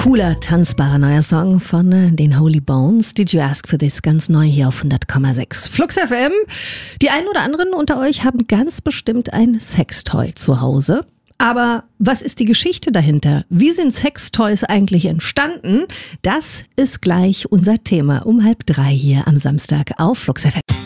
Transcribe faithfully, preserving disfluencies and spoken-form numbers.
Cooler, tanzbarer neuer Song von äh, den Holy Bones. Did You Ask for This? Ganz neu hier auf hundert Komma sechs. Flux F M. Die einen oder anderen unter euch haben ganz bestimmt ein Sextoy zu Hause. Aber was ist die Geschichte dahinter? Wie sind Sextoys eigentlich entstanden? Das ist gleich unser Thema um halb drei hier am Samstag auf Flux F M.